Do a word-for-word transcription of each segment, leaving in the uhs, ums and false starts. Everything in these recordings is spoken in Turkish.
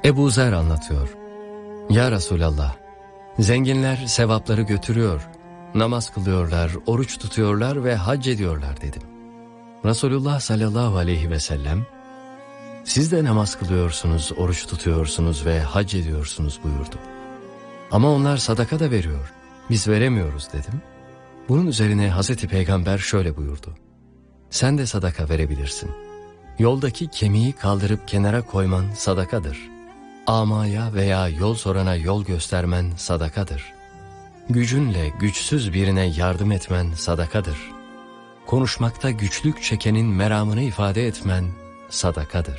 Ebu Zer anlatıyor. Ya Resulallah, zenginler sevapları götürüyor, namaz kılıyorlar, oruç tutuyorlar ve hac ediyorlar dedim. Resulullah sallallahu aleyhi ve sellem, siz de namaz kılıyorsunuz, oruç tutuyorsunuz ve hac ediyorsunuz buyurdu. Ama onlar sadaka da veriyor, biz veremiyoruz dedim. Bunun üzerine Hazreti Peygamber şöyle buyurdu. Sen de sadaka verebilirsin. Yoldaki kemiği kaldırıp kenara koyman sadakadır. Amaya veya yol sorana yol göstermen sadakadır. Gücünle güçsüz birine yardım etmen sadakadır. Konuşmakta güçlük çekenin meramını ifade etmen sadakadır.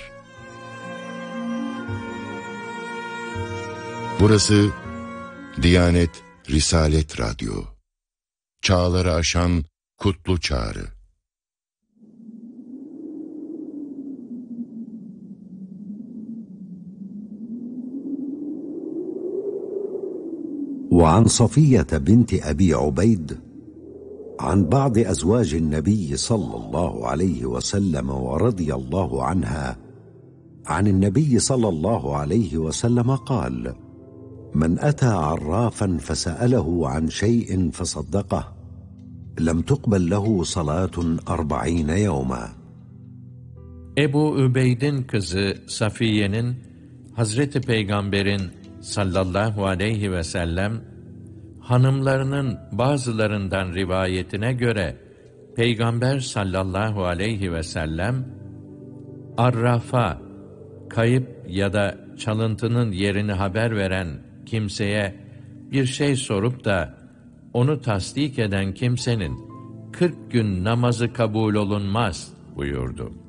Burası Diyanet Risalet Radyo. Çağları aşan kutlu çağrı. وعن صفية بنت أبي عبيد عن بعض أزواج النبي صلى الله عليه وسلم ورضي الله عنها عن النبي صلى الله عليه وسلم قال: من أتى عرافا فسأله عن شيء فصدقه لم تقبل له صلاة أربعين يوما. Ebu Übeyd'in kızı Safiye'nin Hazreti Peygamber'in sallallahu aleyhi ve sellem hanımlarının bazılarından rivayetine göre Peygamber sallallahu aleyhi ve sellem arrafa, kayıp ya da çalıntının yerini haber veren kimseye bir şey sorup da onu tasdik eden kimsenin kırk gün namazı kabul olunmaz buyurdu.